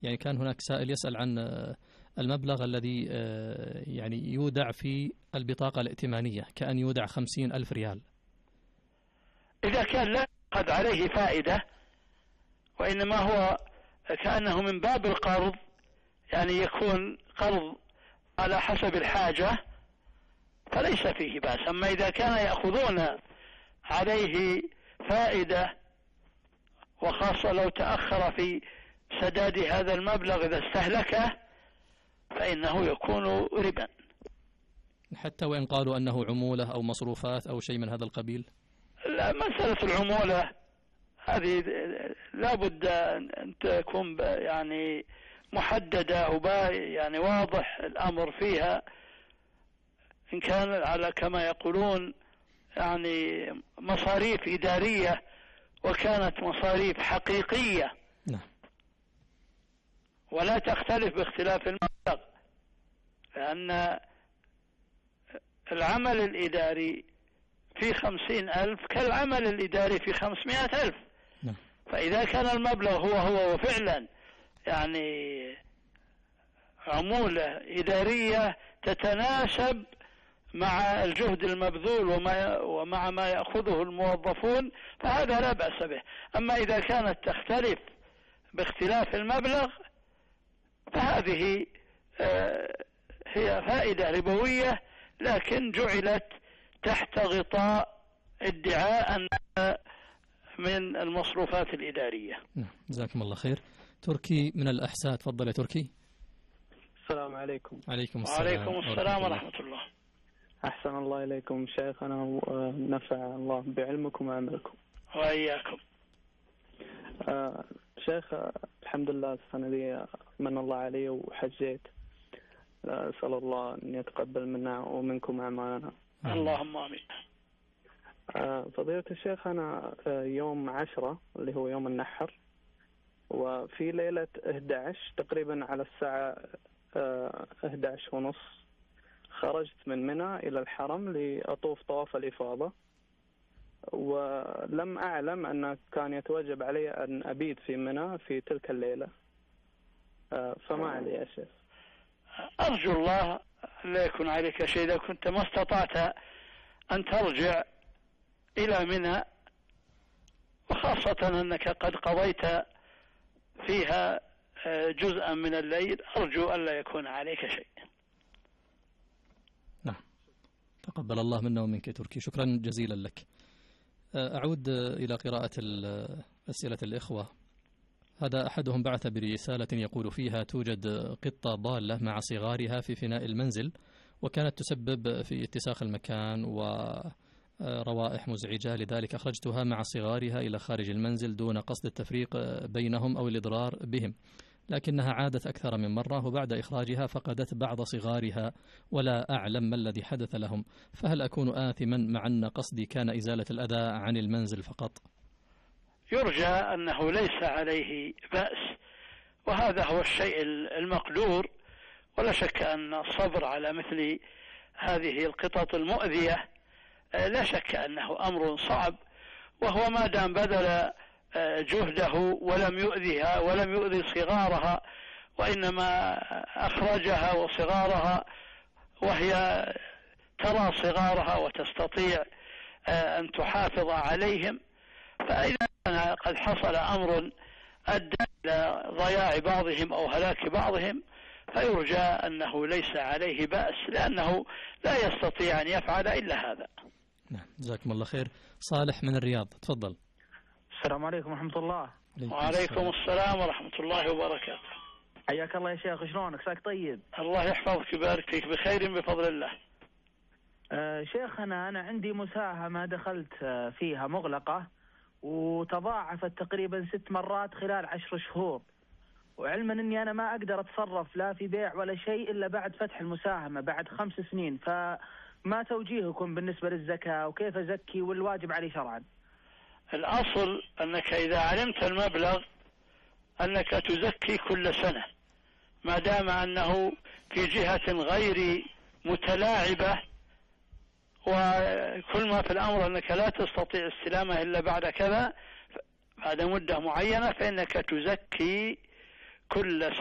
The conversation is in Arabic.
يعني كان هناك سائل يسأل عن المبلغ الذي يعني يودع في البطاقة الائتمانية، كأن يودع 50,000 ريال. إذا كان لا يأخذ عليه فائدة وإنما هو كأنه من باب القرض، يعني يكون قرض على حسب الحاجة، فليس فيه بأس. أما إذا كان يأخذون عليه فائدة، وخاصة لو تأخر في سداد هذا المبلغ إذا استهلكه، فإنه يكون ربا. حتى وإن قالوا أنه عمولة أو مصروفات أو شيء من هذا القبيل؟ لا، مسألة العمولة هذه لابد أن تكون يعني محددة يعني واضح الأمر فيها. إن كان على كما يقولون يعني مصاريف إدارية وكانت مصاريف حقيقية ولا تختلف باختلاف المبلغ، لأن العمل الإداري في 50,000 كالعمل الإداري في 500,000. فإذا كان المبلغ هو وفعلا يعني عمولة إدارية تتناسب مع الجهد المبذول ومع ما يأخذه الموظفون، فهذا لا بأس به. أما إذا كانت تختلف باختلاف المبلغ فهذه هي فائدة ربوية، لكن جعلت تحت غطاء ادعاء أنها من المصروفات الإدارية. جزاكم الله خير. تركي من الأحساء، تفضل يا تركي. السلام عليكم. عليكم السلام. وعليكم السلام ورحمة الله. أحسن الله إليكم شيخنا، ونفع الله بعلمكم وعملكم. وإياكم. شيخ، الحمد لله السنة دي من الله علي وحجيت، أسأل الله أن يتقبل منا ومنكم أعمالنا. اللهم آمين. فضيلة الشيخ، أنا يوم 10 اللي هو يوم النحر، وفي ليلة 11 تقريبا على الساعة 11:30 خرجت من منى إلى الحرم لأطوف طواف الإفاضة، ولم أعلم أن كان يتوجب علي أن أبيت في منى في تلك الليلة، فما علي يا شيخ؟ أرجو الله لا يكون عليك شيء إذا كنت ما استطعت أن ترجع إلى منى، وخاصة أنك قد قضيت فيها جزءا من الليل، أرجو أن لا يكون عليك شيء. نعم، تقبل الله منا ومنك يا تركي، شكرا جزيلا لك. أعود إلى قراءة أسئلة الإخوة. هذا أحدهم بعث برسالة يقول فيها: توجد قطة ضالة مع صغارها في فناء المنزل، وكانت تسبب في اتساخ المكان وروائح مزعجة، لذلك أخرجتها مع صغارها إلى خارج المنزل دون قصد التفريق بينهم أو الإضرار بهم، لكنها عادت أكثر من مرة، وبعد إخراجها فقدت بعض صغارها ولا أعلم ما الذي حدث لهم، فهل أكون آثما مع أن قصدي كان إزالة الأذى عن المنزل فقط؟ يرجى أنه ليس عليه بأس، وهذا هو الشيء المقدور، ولا شك أن الصبر على مثل هذه القطط المؤذية لا شك أنه أمر صعب، وهو ما دام بذل جهده ولم يؤذيها ولم يؤذي صغارها، وإنما أخرجها وصغارها وهي ترى صغارها وتستطيع أن تحافظ عليهم، فإذا كان قد حصل أمر أدى إلى ضياع بعضهم أو هلاك بعضهم فيرجى أنه ليس عليه بأس، لأنه لا يستطيع أن يفعل إلا هذا. نعم، جزاكم الله خير. صالح من الرياض، تفضل. السلام عليكم ورحمة الله. وعليكم السلام ورحمة الله وبركاته. حياك الله يا شيخ، شلونك؟ ساك طيب؟ الله يحفظك ويبارك فيك، بخير بفضل الله. شيخ، أنا عندي مساهمة دخلت فيها مغلقة وتضاعفت تقريبا 6 مرات خلال 10 شهور، وعلما أني أنا ما أقدر أتصرف لا في بيع ولا شيء إلا بعد فتح المساهمة بعد 5 سنين، فما توجيهكم بالنسبة للزكاة وكيف أزكي والواجب علي شرعا؟ الأصل أنك إذا علمت المبلغ أنك تزكي كل سنة، ما دام أنه في جهة غير متلاعبة، وكل ما في الأمر أنك لا تستطيع استلامه إلا بعد كذا، بعد مدة معينة، فإنك تزكي كل